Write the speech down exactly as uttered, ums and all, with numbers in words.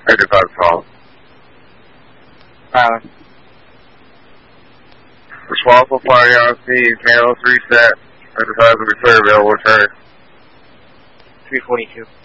Identified call. Silence. Responsible party on scene. Panels reset. Identified the repair available. Return. three forty-two.